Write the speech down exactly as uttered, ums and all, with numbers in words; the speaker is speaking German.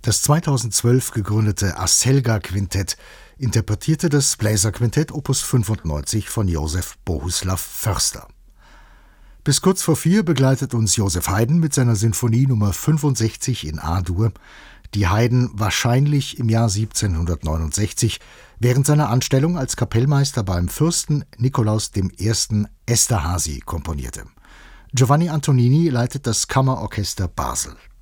Das zweitausendzwölf gegründete Aselga-Quintett interpretierte das Bläserquintett Opus fünfundneunzig von Josef Bohuslav Förster. Bis kurz vor vier begleitet uns Joseph Haydn mit seiner Sinfonie Nummer fünfundsechzig in A-Dur, die Haydn wahrscheinlich im Jahr siebzehnhundertneunundsechzig während seiner Anstellung als Kapellmeister beim Fürsten Nikolaus I. Esterházy komponierte. Giovanni Antonini leitet das Kammerorchester Basel.